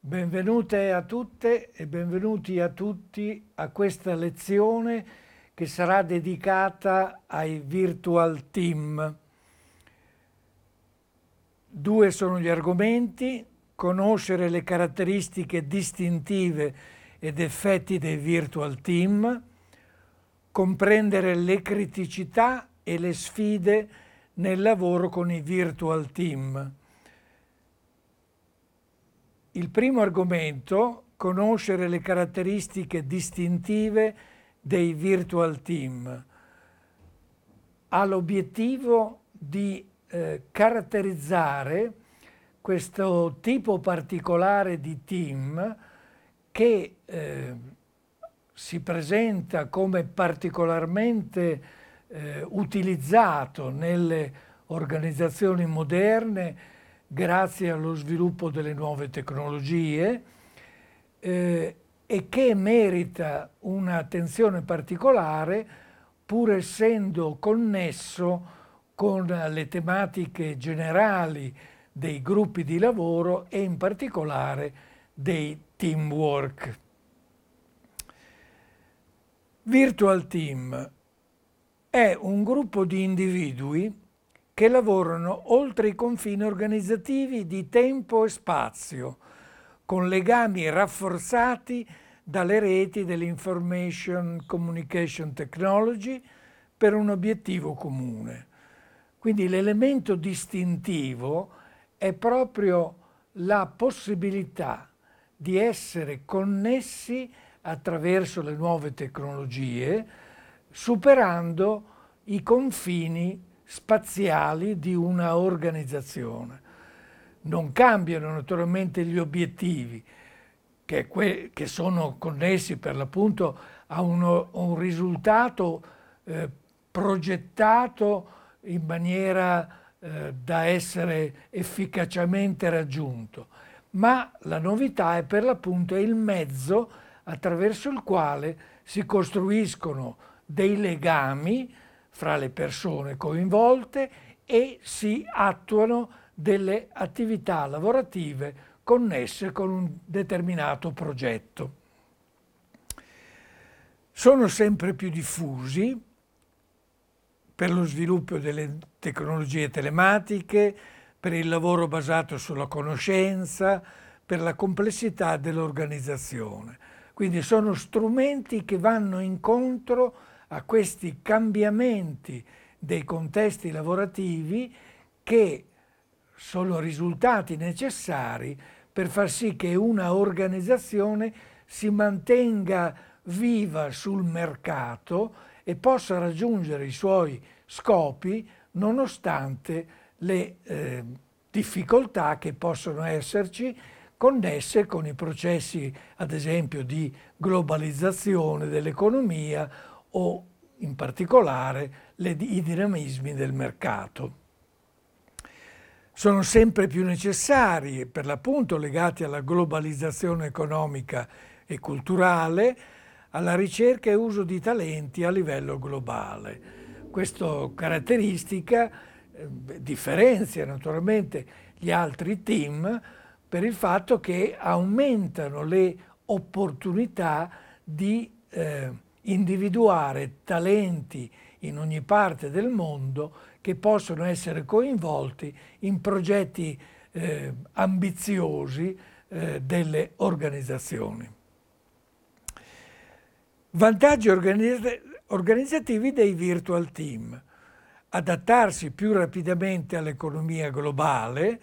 Benvenute a tutte e benvenuti a tutti a questa lezione che sarà dedicata ai virtual team. Due sono gli argomenti: conoscere le caratteristiche distintive ed effetti dei virtual team, comprendere le criticità e le sfide nel lavoro con i virtual team. Il primo argomento, conoscere le caratteristiche distintive dei virtual team, ha l'obiettivo di caratterizzare questo tipo particolare di team che si presenta come particolarmente utilizzato nelle organizzazioni moderne grazie allo sviluppo delle nuove tecnologie e che merita un'attenzione particolare pur essendo connesso con le tematiche generali dei gruppi di lavoro e in particolare dei teamwork. Virtual Team è un gruppo di individui che lavorano oltre i confini organizzativi di tempo e spazio, con legami rafforzati dalle reti dell'Information Communication Technology per un obiettivo comune. Quindi l'elemento distintivo è proprio la possibilità di essere connessi attraverso le nuove tecnologie, superando i confini spaziali di una organizzazione. Non cambiano naturalmente gli obiettivi, che sono connessi per l'appunto a un risultato progettato in maniera da essere efficacemente raggiunto, ma la novità è per l'appunto il mezzo attraverso il quale si costruiscono dei legami fra le persone coinvolte e si attuano delle attività lavorative connesse con un determinato progetto. Sono sempre più diffusi per lo sviluppo delle tecnologie telematiche, per il lavoro basato sulla conoscenza, per la complessità dell'organizzazione. Quindi sono strumenti che vanno incontro a questi cambiamenti dei contesti lavorativi che sono risultati necessari per far sì che una organizzazione si mantenga viva sul mercato e possa raggiungere i suoi scopi nonostante le difficoltà che possono esserci connesse con i processi, ad esempio, di globalizzazione dell'economia o in particolare i dinamismi del mercato. Sono sempre più necessari, per l'appunto legati alla globalizzazione economica e culturale, alla ricerca e uso di talenti a livello globale. Questa caratteristica differenzia naturalmente gli altri team per il fatto che aumentano le opportunità di individuare talenti in ogni parte del mondo che possono essere coinvolti in progetti ambiziosi delle organizzazioni. Vantaggi organizzativi dei virtual team: adattarsi più rapidamente all'economia globale,